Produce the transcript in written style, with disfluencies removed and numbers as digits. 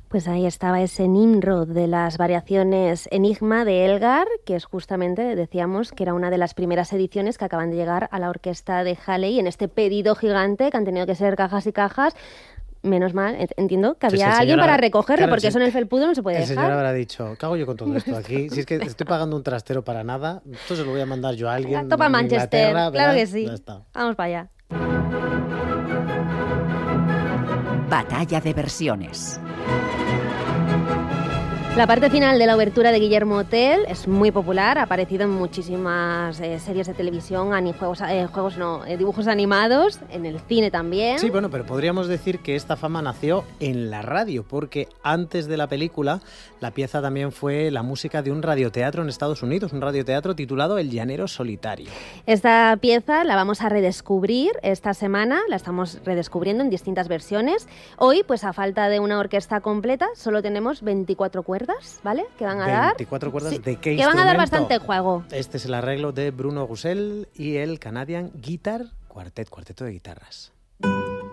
Pues ahí estaba ese Nimrod de las variaciones Enigma de Elgar, que es justamente, decíamos, que era una de las primeras ediciones que acaban de llegar a la orquesta de Halley en este pedido gigante que han tenido que ser cajas y cajas. Menos mal, entiendo que había alguien para recogerlo, claro, porque eso en el felpudo no se puede dejar. El señor habrá dicho, ¿qué hago yo con todo esto aquí? Si es que estoy pagando un trastero para nada, esto se lo voy a mandar yo a alguien. Topa Manchester, claro que sí. Ya está. Vamos para allá. Batalla de versiones. La parte final de la obertura de Guillermo Tell es muy popular, ha aparecido en muchísimas series de televisión, dibujos animados, en el cine también. Sí, bueno, pero podríamos decir que esta fama nació en la radio, porque antes de la película, la pieza también fue la música de un radioteatro en Estados Unidos, un radioteatro titulado El Llanero Solitario. Esta pieza la vamos a redescubrir esta semana, la estamos redescubriendo en distintas versiones. Hoy, pues a falta de una orquesta completa, solo tenemos 24 cuerdas. ¿Vale? Que van a 24 cuerdas, sí, ¿de qué instrumento? Que van a dar bastante juego. Este es el arreglo de Bruno Gussell y el Canadian Guitar Quartet, cuarteto de guitarras.